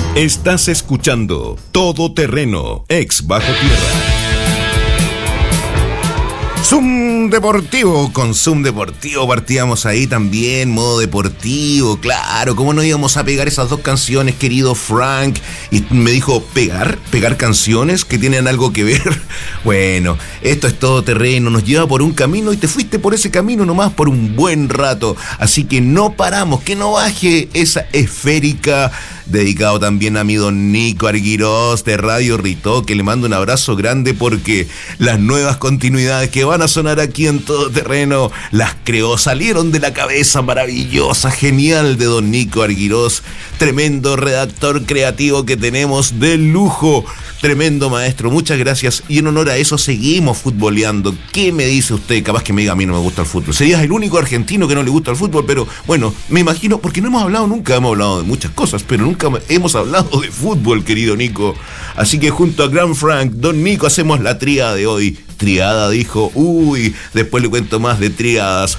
Estás escuchando Todo Terreno, ex Bajo Tierra. Zoom Deportivo, con Zoom Deportivo partíamos ahí también, modo deportivo, claro, ¿cómo no íbamos a pegar esas dos canciones, querido Frank? Y me dijo, ¿pegar canciones que tienen algo que ver? Bueno, esto es Todo Terreno, nos lleva por un camino y te fuiste por ese camino nomás por un buen rato, así que no paramos, que no baje esa esférica. Dedicado también a mi don Nico Arguirós de Radio Rito, que le mando un abrazo grande porque las nuevas continuidades que van a sonar aquí en Todo Terreno las creó, salieron de la cabeza maravillosa, genial de don Nico Arguirós, tremendo redactor creativo que tenemos de lujo, tremendo maestro, muchas gracias, y en honor a eso seguimos futboleando. ¿Qué me dice usted? Capaz que me diga, a mí no me gusta el fútbol. Serías el único argentino que no le gusta el fútbol, pero bueno, me imagino, porque no hemos hablado nunca, hemos hablado de muchas cosas, pero nunca hemos hablado de fútbol, querido Nico. Así que junto a Gran Frank, don Nico, hacemos la tríada de hoy. Triada, dijo, uy, después le cuento más de triadas.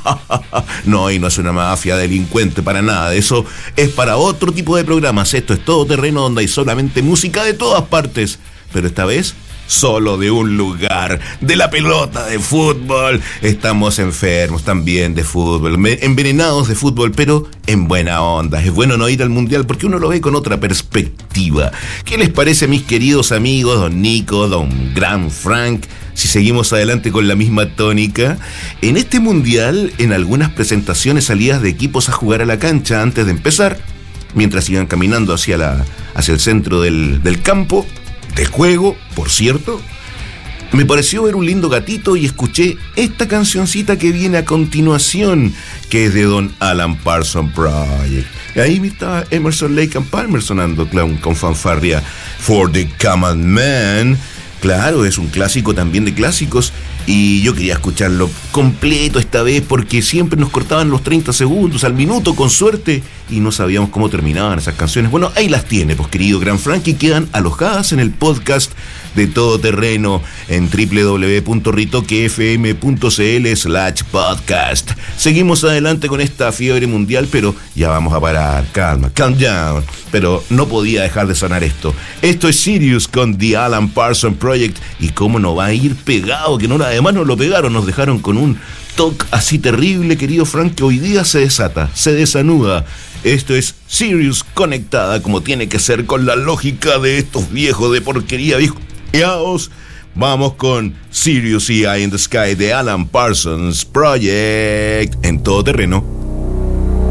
No, y no es una mafia delincuente para nada, eso es para otro tipo de programas. Esto es Todo Terreno, donde hay solamente música de todas partes, pero esta vez solo de un lugar, de la pelota de fútbol. Estamos enfermos también de fútbol, envenenados de fútbol, pero en buena onda. Es bueno no ir al mundial porque uno lo ve con otra perspectiva. ¿Qué les parece, mis queridos amigos, don Nico, don Gran Frank, si seguimos adelante con la misma tónica? En este mundial, en algunas presentaciones salidas de equipos a jugar a la cancha antes de empezar, mientras iban caminando hacia el centro del campo de juego, por cierto, me pareció ver un lindo gatito y escuché esta cancioncita que viene a continuación, que es de don Alan Parsons Project. Y ahí está Emerson, Lake and Palmer sonando con fanfarria. For the Common Man. Claro, es un clásico también de clásicos, y yo quería escucharlo completo esta vez porque siempre nos cortaban los 30 segundos, al minuto con suerte, y no sabíamos cómo terminaban esas canciones. Bueno, ahí las tiene, pues, querido Gran Frank, y quedan alojadas en el podcast de Todo Terreno en www.ritoquefm.cl/podcast. Seguimos adelante con esta fiebre mundial, pero ya vamos a parar. Calm down. Pero no podía dejar de sonar esto. Esto es Sirius con The Alan Parsons Project, y cómo no va a ir pegado, que no, además nos lo pegaron, nos dejaron con un toque así terrible, querido Frank, que hoy día se desata, se desanuda. Esto es Sirius conectada como tiene que ser, con la lógica de estos viejos de porquería, viejos. Vamos con Sirius y Eye in the Sky de Alan Parsons Project en Todo Terreno.